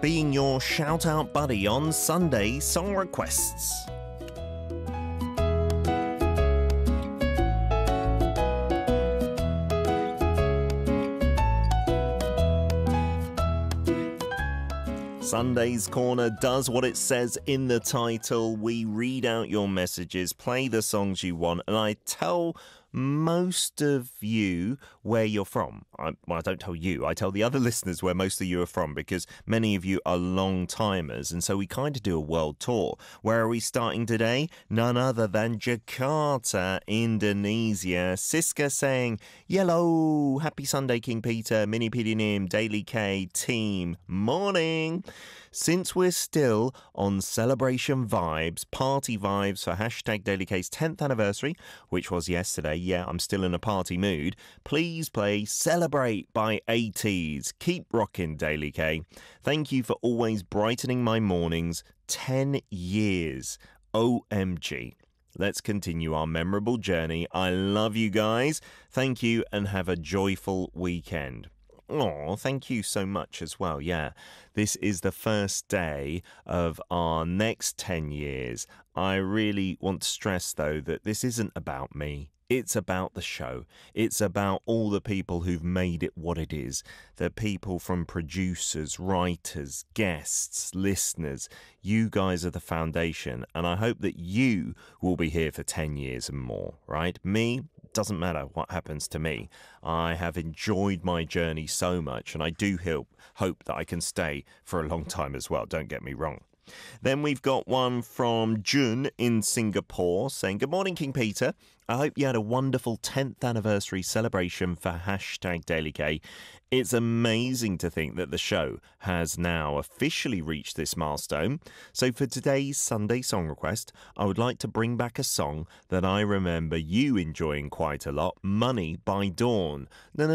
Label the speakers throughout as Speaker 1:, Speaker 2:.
Speaker 1: being your shout-out buddy on Sunday Song Requests. Sunday's Corner does what it says in the title. We read out your messages, play the songs you want, and I tell most of you where you're from. I don't tell you, I tell the other listeners where most of you are from, because many of you are long-timers, and so we kind of do a world tour. Where are we starting today? None other than Jakarta, Indonesia. Siska saying, "Yellow, happy Sunday, King Peter, Mini PDNim, Daily K, team, morning." Since we're still on celebration vibes, party vibes for hashtag Daily K's 10th anniversary, which was yesterday, yeah, I'm still in a party mood, please play Celebrate by 80s. Keep rocking, Daily K. Thank you for always brightening my mornings. 10 years. OMG. Let's continue our memorable journey. I love you guys. Thank you and have a joyful weekend. Oh, thank you so much as well. Yeah, this is the first day of our next 10 years. I really want to stress, though, that this isn't about me. It's about the show. It's about all the people who've made it what it is. The people from producers, writers, guests, listeners. You guys are the foundation, and I hope that you will be here for 10 years and more, right? Me? Doesn't matter what happens to me. I have enjoyed my journey so much, and I do hope that I can stay for a long time as well. Don't get me wrong. Then we've got one from Jun in Singapore saying, "Good morning, King Peter. I hope you had a wonderful 10th anniversary celebration for hashtag Daily K. It's amazing to think that the show has now officially reached this milestone. So for today's Sunday Song Request, I would like to bring back a song that I remember you enjoying quite a lot, Money by Dawn. I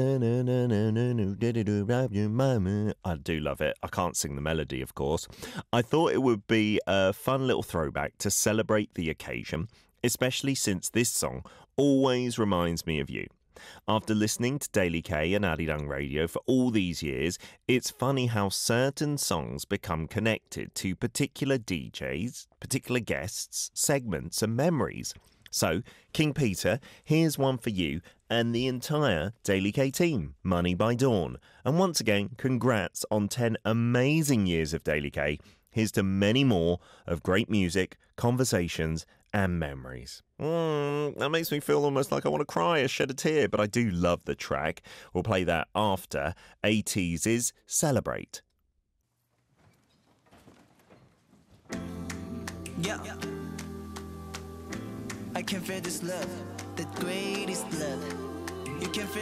Speaker 1: do love it. I can't sing the melody, of course. I thought it would be a fun little throwback to celebrate the occasion, especially since this song always reminds me of you. After listening to Daily K and Arirang Radio for all these years, it's funny how certain songs become connected to particular DJs, particular guests, segments and memories. So, King Peter, here's one for you and the entire Daily K team, Money by Dawn. And once again, congrats on 10 amazing years of Daily K. Here's to many more of great music, conversations and memories." That makes me feel almost like I want to cry or shed a tear, but I do love the track. We'll play that after 80s' Celebrate.
Speaker 2: Yeah. I can feel this love, the greatest love. You can feel